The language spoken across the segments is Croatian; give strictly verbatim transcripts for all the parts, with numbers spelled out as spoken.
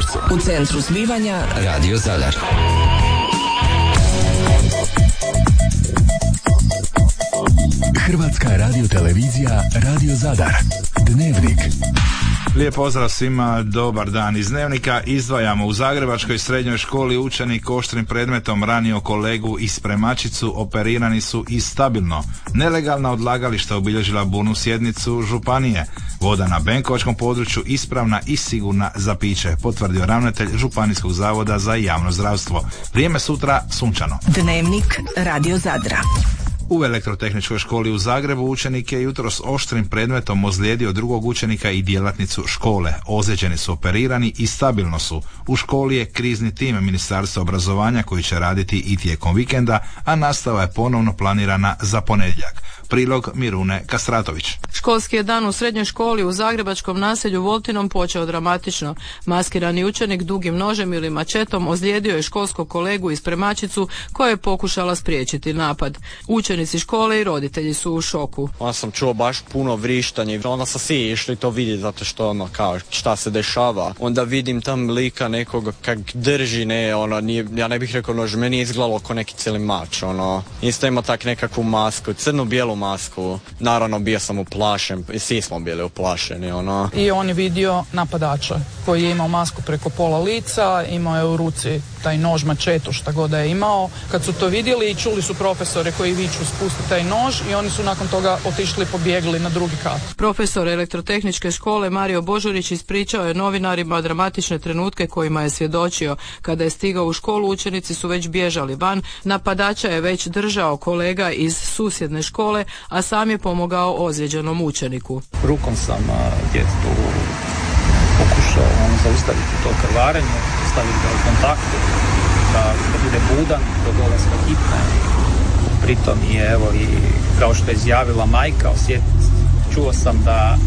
Karlovcu. U centru zbivanja Radio Zadar. Hrvatska radiotelevizija Radio Zadar. Dnevnik. Lijep pozdrav svima, dobar dan iz Dnevnika. Izdvajamo: u zagrebačkoj srednjoj školi učenik oštrim predmetom ranio kolegu i spremačicu, operirani su i stabilno. Nelegalna odlagališta obilježila burnu sjednicu županije. Voda na benkovačkom području ispravna i sigurna za piće, potvrdio ravnatelj Županijskog zavoda za javno zdravstvo. Vrijeme sutra sunčano. Dnevnik Radio Zadra. U Elektrotehničkoj školi u Zagrebu učenik je jutros oštrim predmetom ozlijedio drugog učenika i djelatnicu škole. Ozlijeđeni su operirani i stabilno su. U školi je krizni tim Ministarstva obrazovanja koji će raditi i tijekom vikenda, a nastava je ponovno planirana za ponedjeljak. Prilog Mirune Kastratović. Školski je dan u srednjoj školi u zagrebačkom naselju Voltinom počeo dramatično. Maskirani učenik dugim nožem ili mačetom ozlijedio je školskog kolegu i spremačicu koja je pokušala spriječiti napad. Učenici škole i roditelji su u šoku. Onda sam čuo baš puno vrištanje, onda sam svi išli to vidjeti zato što ono kao šta se dešava. Onda vidim tam lika nekoga kak drži, ne, ono, nije, ja ne bih rekao nož, meni je izgledalo kao neki cijeli mač, ono. Isto ima tak nekakvu masku, crno-bijelu masku. Naravno bio sam uplašen, i svi smo bili uplašeni, ono. I on je vidio napadača koji je imao masku preko pola lica, imao je u ruci taj nož, mačetu, šta god da je imao. Kad su to vidjeli, čuli su profesore koji viču spusti taj nož i oni su nakon toga otišli i pobjegli na drugi kat. Profesor Elektrotehničke škole Mario Božurić ispričao je novinarima dramatične trenutke kojima je svjedočio. Kada je stigao u školu, učenici su već bježali van, napadača je već držao kolega iz susjedne škole, a sam je pomogao ozlijeđenom učeniku. Rukom sam djetetu pokušao on zaustaviti to krvarenje, staviti ga u kontaktu, da, da bude budan do dolaska hitne. Pritom je, evo, i kao što je izjavila majka, osjet, čuo sam da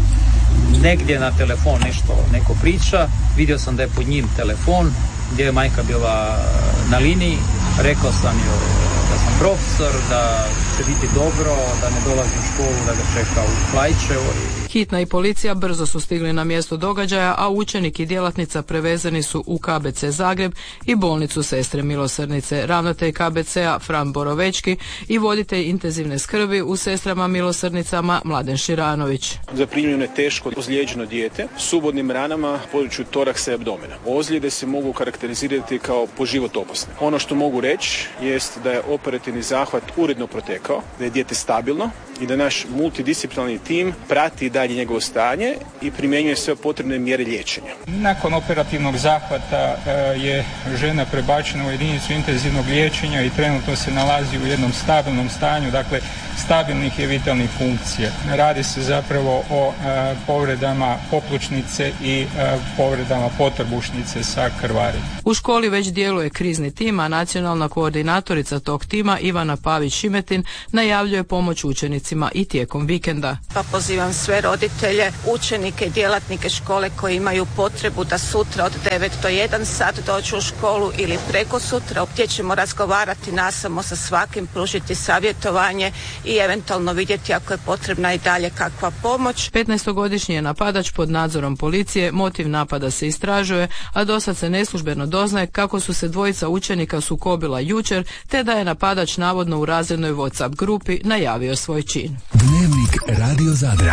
negdje na telefon nešto neko priča, vidio sam da je pod njim telefon gdje je majka bila na liniji, rekao sam joj da sam profesor, da će biti dobro, da ne dolazi u školu, da ga čeka u Klaićevo. Hitna i policija brzo su stigli na mjesto događaja, a učenik i djelatnica prevezeni su u K B C Zagreb i bolnicu Sestre Milosrdnice. Ravnatelj K B C-a Fran Borovečki i voditelj intenzivne skrbi u Sestrama Milosrdnicama Mladen Širanović. Zaprimljeno je teško ozlijeđeno dijete s ubodnim ranama u području toraksa i abdomena. Ozljede se mogu karakterizirati kao po život opasne. Ono što mogu reći jest da je operativni zahvat uredno protekao, da je dijete stabilno i da naš multidisciplinarni tim prati dalje njegovo stanje i primjenjuje sve potrebne mjere liječenja. Nakon operativnog zahvata je žena prebačena u jedinicu intenzivnog liječenja i trenutno se nalazi u jednom stabilnom stanju, dakle stabilnih i vitalnih funkcija. Radi se zapravo o a, povredama poplučnice i a, povredama potrbušnice sa krvarenjem. U školi već djeluje krizni tim, a nacionalna koordinatorica tog tima Ivana Pavić-Šimetin najavljuje pomoć učenicima i tijekom vikenda. Pa pozivam sve roditelje, učenike i djelatnike škole koji imaju potrebu da sutra od devet do jedan sat dođu u školu ili preko sutra, gdje ćemo razgovarati nasamo sa svakim, pružiti savjetovanje i eventualno vidjeti ako je potrebna i dalje kakva pomoć. petnaestogodišnji je napadač pod nadzorom policije, motiv napada se istražuje, a dosad se neslužbeno doznaje kako su se dvojica učenika sukobila jučer, te da je napadač navodno u razrednoj WhatsApp grupi najavio svoj čin. Dnevnik Radio Zadra.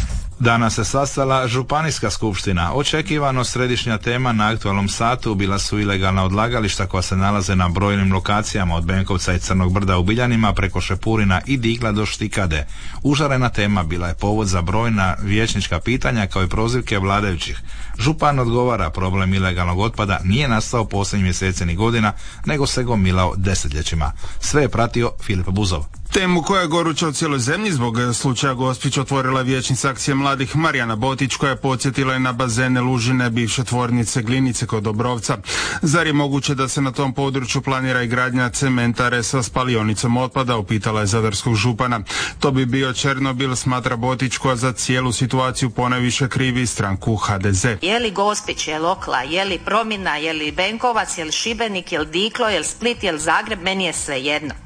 Danas se sastala Županijska skupština. Očekivano središnja tema na aktualnom satu bila su ilegalna odlagališta koja se nalaze na brojnim lokacijama od Benkovca i Crnog brda u Biljanima preko Šepurina i Digla do Štikade. Užarena tema bila je povod za brojna vijećnička pitanja kao i prozivke vladajućih. Župan odgovara, problem ilegalnog otpada nije nastao posljednjih mjeseci ni godina, nego se gomilao desetljećima. Sve je pratio Filip Buzov. Temu koja je goruća u cijeloj zemlji zbog slučaja Gospić otvorila je vijećnica akcije mladih Marijana Botić, koja je podsjetila i na bazene Lužine, bivše tvornice Glinice kod Dobrovca. Zar je moguće da se na tom području planira i gradnja cementare sa spalionicom otpada, upitala je zadarskog župana. To bi bio Černobil, smatra Botić, koja za cijelu situaciju ponajviše krivi stranku H D Z. Je li Gospić, je li Okla, je li Promina, je li Benkovac, je li Šibenik, je li Diklo, je li Split, je li Zagreb, meni je sve jedno.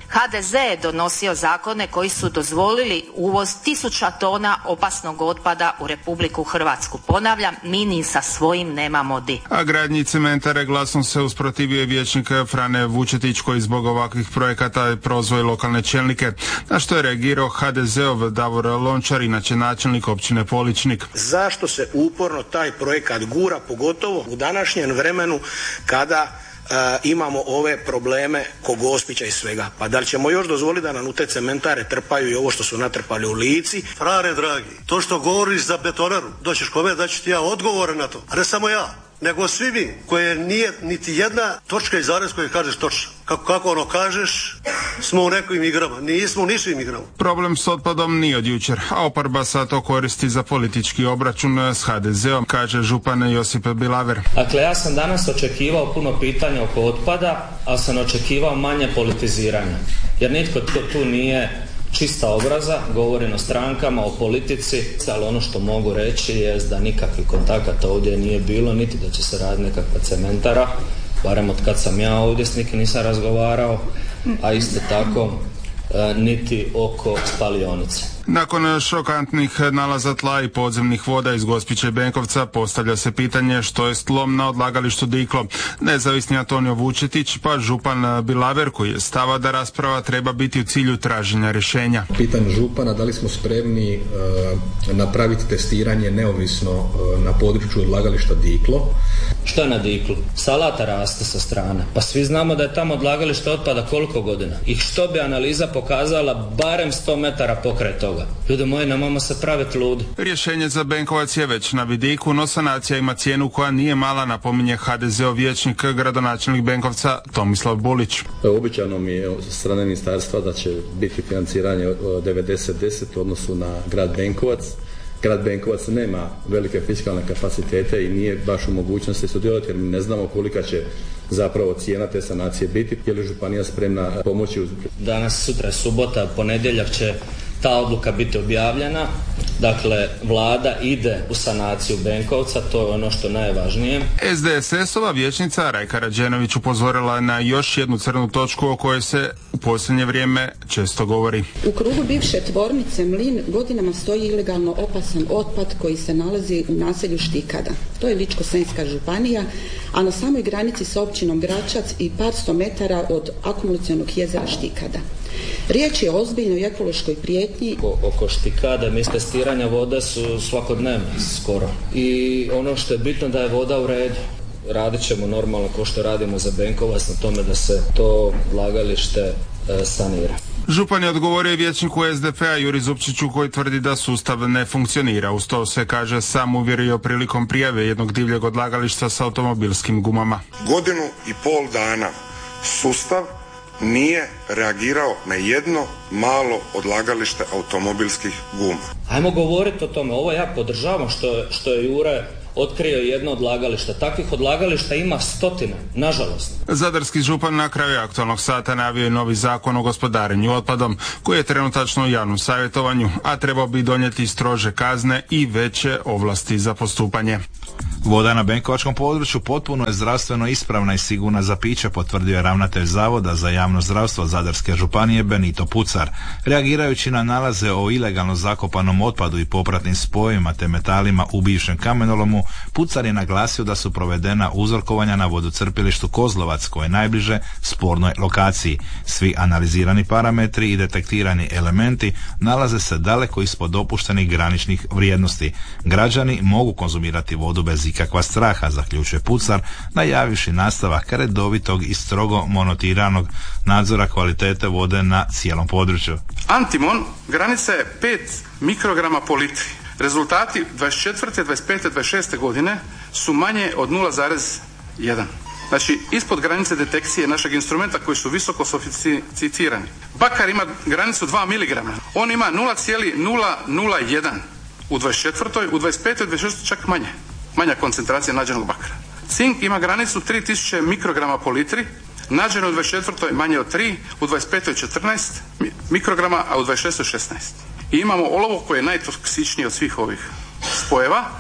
ha de ze je donosio zakone koji su dozvolili uvoz tisuća tona opasnog otpada u Republiku Hrvatsku. Ponavljam, mi ni sa svojim nemamo di. A gradnji cementare glasno se usprotivio vijećnik Frane Vučetić koji zbog ovakvih projekata prozvao lokalne čelnike, na što je reagirao ha de zeov Davor Lončar, inače načelnik općine Poličnik. Zašto se uporno taj projekat gura, pogotovo u današnjem vremenu kada Uh, imamo ove probleme ko Gospića i svega. Pa da li ćemo još dozvoliti da nam u te cementare trpaju i ovo što su natrpali u Lici? Frare dragi, to što govoriš za betonaru, doćeš kome da ću ti ja odgovore na to. A ne samo ja, nego svi mi, koje nije niti jedna točka i zarez koje kažeš točno. Kako, kako ono kažeš, smo u nekim igrama. Nismo u ničim igrama. Problem s otpadom nije od jučer, a oporba sad to koristi za politički obračun s ha de zeom, kaže župan Josip Bilaver. Dakle, ja sam danas očekivao puno pitanja oko otpada, ali sam očekivao manje politiziranja. Jer nitko tu nije čista obraza, govorim o strankama, o politici, ali ono što mogu reći je da nikakvih kontakata ovdje nije bilo, niti da će se raditi nekakva cementara, barem od kad sam ja ovdje s nikim nisam razgovarao, a isto tako e, niti oko spalionice. Nakon šokantnih nalaza tla i podzemnih voda iz Gospića i Benkovca postavlja se pitanje što je s tlom na odlagalištu Diklo. Nezavisni Antonio Vučetić pa župan Bilaver koji je stava da rasprava treba biti u cilju traženja rješenja. Pitanje župana da li smo spremni e, napraviti testiranje neovisno e, na području odlagališta Diklo. Što je na Diklu? Salata raste sa strane. Pa svi znamo da je tamo odlagalište otpada koliko godina. I što bi analiza pokazala barem sto metara pokraj toga. Ljudi moji, nemojmo se praviti ludi. Rješenje za Benkovac je već na vidiku, no sanacija ima cijenu koja nije mala, napominje ha de zeov vijećnik, gradonačelnik Benkovca Tomislav Bulić. Običano mi je od strane ministarstva da će biti financiranje devedeset deset u odnosu na grad Benkovac. Grad Benkovac nema velike fiskalne kapacitete i nije baš u mogućnosti sudjelovati jer mi ne znamo kolika će zapravo cijena te sanacije biti. Je li županija spremna pomoći? Danas, sutra je subota, ponedjeljak će ta odluka biti objavljena. Dakle, vlada ide u sanaciju Benkovca, to je ono što je najvažnije. es de es es-ova vijećnica Rajka Rađenović upozorila na još jednu crnu točku o kojoj se u posljednje vrijeme često govori. U krugu bivše tvornice Mlin godinama stoji ilegalno opasan otpad koji se nalazi u naselju Štikada. To je Ličko-senjska županija, a na samoj granici sa općinom Gračac i par sto metara od akumulacionog jezera Štikada. Riječ je o ozbiljnoj ekološkoj prijetnji. O, oko Štikada, mi testiranja vode su svakodnevne skoro. I ono što je bitno da je voda u redu. Radit ćemo normalno kao što radimo za Benkovac na tome da se to odlagalište e, sanira. Župan je odgovorio vijećniku es de pe-a Juri Zupčiću koji tvrdi da sustav ne funkcionira. Uz to se, kaže, sam uvjerio prilikom prijave jednog divljeg odlagališta sa automobilskim gumama. Godinu i pol dana sustav nije reagirao na jedno malo odlagalište automobilskih guma. Ajmo govoriti o tome. Ovo ja podržavam što je, što je Jure otkrio jedno odlagalište. Takvih odlagališta ima stotine, nažalost. Zadarski župan na kraju aktualnog sata najavio je novi zakon o gospodarenju otpadom, koji je trenutačno u javnom savjetovanju, a trebao bi donijeti strože kazne i veće ovlasti za postupanje. Voda na benkovačkom području potpuno je zdravstveno ispravna i sigurna za piće, potvrdio je ravnatelj Zavoda za javno zdravstvo Zadarske županije Benito Pucar. Reagirajući na nalaze o ilegalno zakopanom otpadu i popratnim spojevima te metalima u bivšem kamenolomu, Pucar je naglasio da su provedena uzorkovanja na vodocrpilištu Kozlovac, koje je najbliže spornoj lokaciji. Svi analizirani parametri i detektirani elementi nalaze se daleko ispod dopuštenih graničnih vrijednosti. Građani mogu konzumirati vodu bez ikakva straha, zaključuje Pucar, najavivši nastavak redovitog i strogo monotiranog nadzora kvalitete vode na cijelom području. Antimon, granica je pet mikrograma po litri. Rezultati dvadeset četvrte, dvadeset pete, dvadeset šeste godine su manje od nula zarez jedan. Znači, ispod granice detekcije našeg instrumenta koji su visoko sofisticirani. Bakar ima granicu dva miligrama. On ima nula zarez nula nula jedan u dvadeset četvrtoj, u dvadeset petoj, dvadeset šestoj čak manje. Manja koncentracija nađenog bakra. Cink ima granicu tri tisuće mikrograma po litri, nađeno u dvadeset četvrtoj manje od tri, u dvadeset petoj četrnaest mikrograma, a u dvadeset šestoj šesnaest. I imamo olovo koje je najtoksičnije od svih ovih spojeva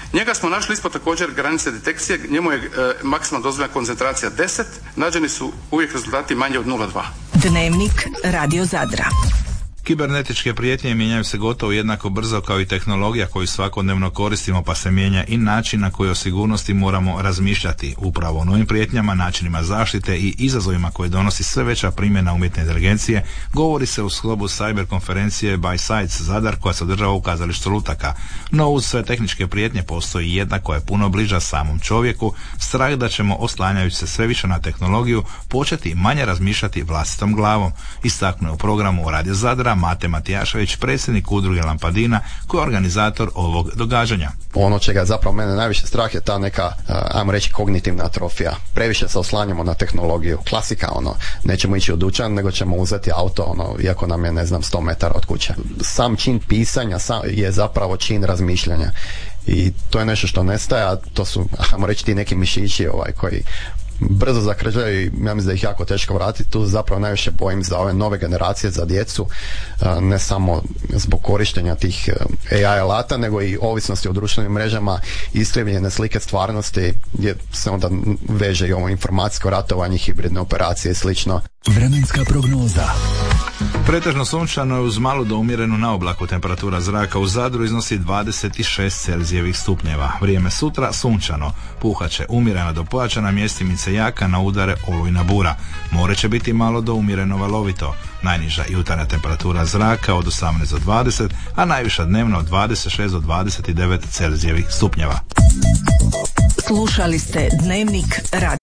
Njega smo našli ispod također granice detekcije, njemu je e, maksimalna dozvoljena koncentracija deset, nađeni su uvijek rezultati manje od nula zarez dva. Dnevnik Radio Zadra. Kibernetičke prijetnje mijenjaju se gotovo jednako brzo kao i tehnologija koju svakodnevno koristimo, pa se mijenja i način na koji o sigurnosti moramo razmišljati. Upravo o novim prijetnjama, načinima zaštite i izazovima koje donosi sve veća primjena umjetne inteligencije govori se u sklopu cyber konferencije By Sites Zadar koja se održava u kazalištu Lutaka. No uz sve tehničke prijetnje postoji jedna koja je puno bliža samom čovjeku, strah da ćemo, oslanjajući se sve više na tehnologiju, početi manje razmišljati vlastitom glavom. Istaknuo u programu Radio Zadra Mate Matijašević, predsjednik udruge Lampadina, koji je organizator ovog događanja. Ono čega zapravo mene najviše strah je ta neka, ajmo reći, kognitivna atrofija. Previše se oslanjamo na tehnologiju. Klasika, ono, nećemo ići u dućan, nego ćemo uzeti auto, ono, iako nam je, ne znam, sto metara od kuće. Sam čin pisanja sam je zapravo čin razmišljanja. I to je nešto što nestaje, a to su, ajmo reći, ti neki mišići ovaj, koji brzo zakrđaju i ja mislim da ih jako teško vratiti. Tu zapravo najviše bojim za ove nove generacije, za djecu, ne samo zbog korištenja tih A I alata, nego i ovisnosti o društvenim mrežama, iskrivljene slike stvarnosti gdje se onda veže i ovo informacijsko ratovanje, hibridne operacije i slično. Vremenska prognoza. Pretežno sunčano je uz malu do umjerenu na oblaku. Temperatura zraka u Zadru iznosi dvadeset šest Celzijevih stupnjeva. Vrijeme sutra sunčano. Puhaće umjerena do pojačana, mjestimice jaka, na udare olujna bura. More će biti malo do umjereno valovito. Najniža jutarnja temperatura zraka od osamnaest do dvadeset, a najviša dnevno od dvadeset šest do dvadeset devet Celzijevih stupnjeva. Slušali ste Dnevnik Radio